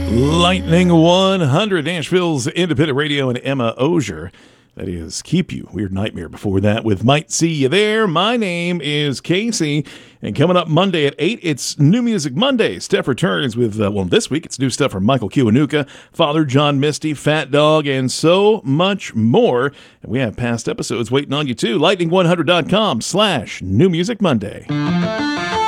Lightning 100, Nashville's independent radio, and Emma Ozier. That is Keep You, Weird Nightmare. Before that with Might See You There. My name is Casey, and coming up Monday at 8, it's New Music Monday. Steph returns with, this week it's new stuff from Michael Kiwanuka, Father John Misty, Fat Dog, and so much more. And we have past episodes waiting on you too. Lightning100.com/New Music Monday.